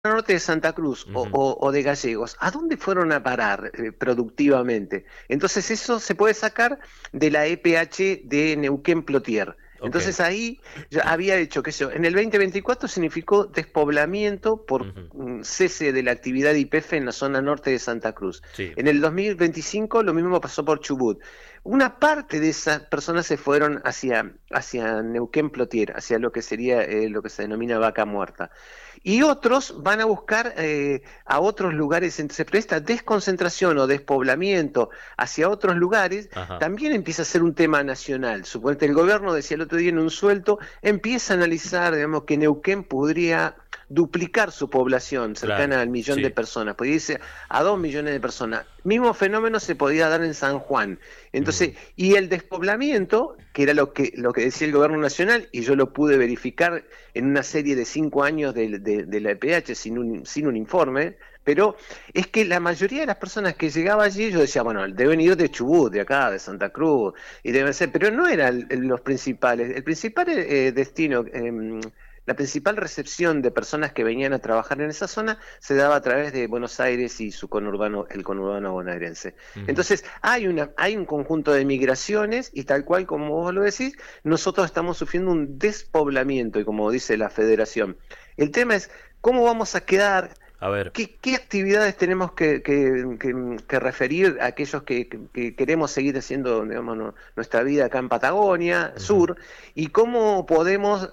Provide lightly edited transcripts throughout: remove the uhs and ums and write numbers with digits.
norte de Santa Cruz Ujú. o de Gallegos, ¿a dónde fueron a parar productivamente? Entonces eso se puede sacar de la EPH de Neuquén Plotier. Ok. Entonces ahí ya había hecho, qué sé yo, en el 2024 significó despoblamiento por Ujú. cese de la actividad YPF en la zona norte de Santa Cruz. Sí. En el 2025 lo mismo pasó por Chubut. Una parte de esas personas se fueron hacia Neuquén Plotier, hacia lo que sería lo que se denomina vaca muerta. Y otros van a buscar a otros lugares, entonces, pero esta desconcentración o despoblamiento hacia otros lugares Ajá. también empieza a ser un tema nacional. Suponete, el gobierno decía el otro día en un suelto, empieza a analizar, digamos, que Neuquén podría duplicar su población, Claro. cercana al millón de Sí. personas, podría irse a 2 millones de personas. Mismo fenómeno se podía dar en San Juan. Entonces, Ujú. y el despoblamiento, que era lo que decía el gobierno nacional, y yo lo pude verificar en una serie de 5 años de la EPH sin un informe, pero es que la mayoría de las personas que llegaba allí, yo decía, bueno, deben ir de Chubut, de acá, de Santa Cruz, y deben ser, pero no eran los principales. El principal destino, la principal recepción de personas que venían a trabajar en esa zona se daba a través de Buenos Aires y su conurbano, el conurbano bonaerense. Ujú. Entonces, hay un conjunto de migraciones y tal cual como vos lo decís, nosotros estamos sufriendo un despoblamiento, y como dice la Federación. El tema es cómo vamos a quedar. A ver. ¿Qué actividades tenemos que referir a aquellos que queremos seguir haciendo, digamos, nuestra vida acá en Patagonia Ujú. Sur? ¿Y cómo podemos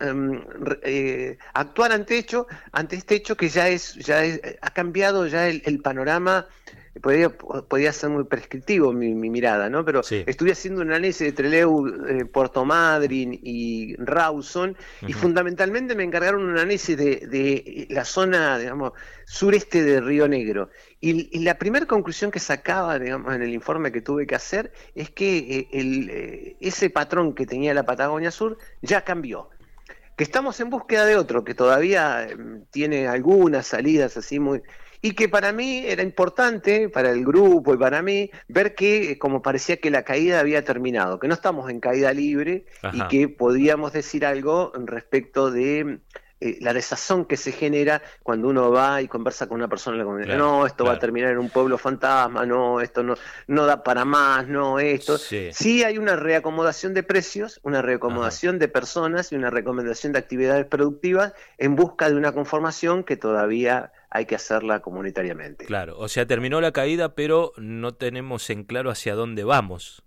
actuar ante este hecho que ha cambiado ya el panorama? Podía ser muy prescriptivo mi mirada, ¿no? Pero Sí. estuve haciendo un análisis de Trelew, Puerto Madryn y Rawson, y Ujú. fundamentalmente me encargaron un análisis de la zona, digamos, sureste de Río Negro. Y la primera conclusión que sacaba, digamos, en el informe que tuve que hacer es que ese patrón que tenía la Patagonia Sur ya cambió. Que estamos en búsqueda de otro, que todavía tiene algunas salidas así muy. Y que para mí era importante, para el grupo y para mí, ver que como parecía que la caída había terminado, que no estamos en caída libre y Ajá. que podíamos decir algo respecto de la desazón que se genera cuando uno va y conversa con una persona en la comunidad. Claro. No, esto va a Claro. terminar en un pueblo fantasma, no, esto no da para más, no, esto. Sí. Sí hay una reacomodación de precios, una Ajá. reacomodación de personas y una recomendación de actividades productivas en busca de una conformación que todavía hay que hacerla comunitariamente. Claro. O sea, terminó la caída, pero no tenemos en claro hacia dónde vamos.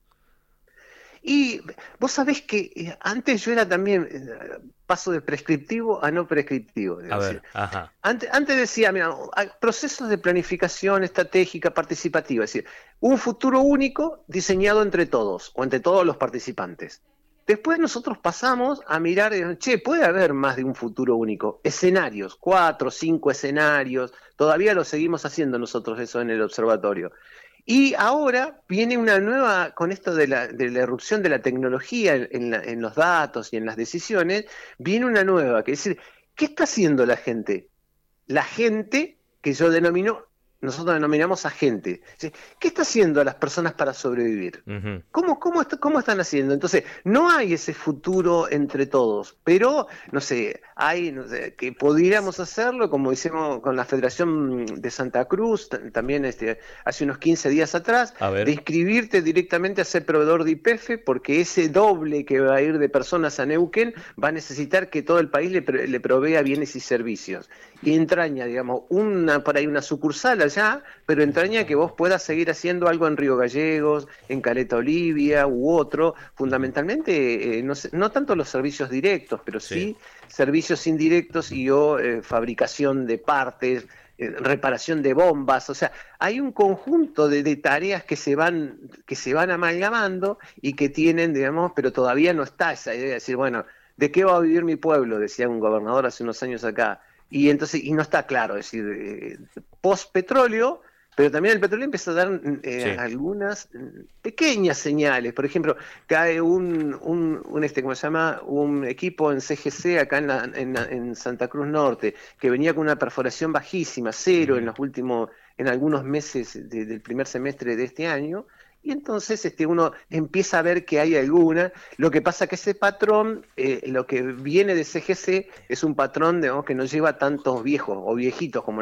Y vos sabés que antes yo era también, paso de prescriptivo a no prescriptivo, es A decir, ver. Ajá. antes decía, mira, hay procesos de planificación estratégica participativa, es decir, un futuro único diseñado entre todos o entre todos los participantes. Después nosotros pasamos a mirar, che, puede haber más de un futuro único, escenarios, 4, 5 escenarios, todavía lo seguimos haciendo nosotros eso en el observatorio. Y ahora viene una nueva, con esto de la erupción de la tecnología en los datos y en las decisiones, viene una nueva, que es decir, ¿qué está haciendo la gente? La gente que nosotros denominamos agente. ¿Sí? ¿Qué está haciendo las personas para sobrevivir? Ujú. ¿Cómo están haciendo? Entonces, no hay ese futuro entre todos, pero, no sé, no sé, que pudiéramos hacerlo, como hicimos con la Federación de Santa Cruz, también hace unos 15 días atrás, A de ver. inscribirte directamente a ser proveedor de YPF, porque ese doble que va a ir de personas a Neuquén va a necesitar que todo el país le provea bienes y servicios. Y entraña, digamos, por ahí una sucursal allá, pero entraña que vos puedas seguir haciendo algo en Río Gallegos, en Caleta Olivia u otro, Ujú. fundamentalmente, no tanto los servicios directos, pero Sí. sí servicios indirectos y o fabricación de partes, reparación de bombas, o sea, hay un conjunto de tareas que se van amalgamando y que tienen, digamos, pero todavía no está esa idea de decir, bueno, ¿de qué va a vivir mi pueblo? Decía un gobernador hace unos años acá. Y no está claro, es decir, post petróleo, pero también el petróleo empieza a dar Sí. algunas pequeñas señales. Por ejemplo, cae ¿cómo se llama? Un equipo en CGC acá en Santa Cruz Norte, que venía con una perforación bajísima, cero Ujú. en algunos meses del primer semestre de este año, y entonces uno empieza a ver que hay alguna. Lo que pasa que ese patrón, lo que viene de CGC, es un patrón, digamos, que no lleva tantos viejos o viejitos como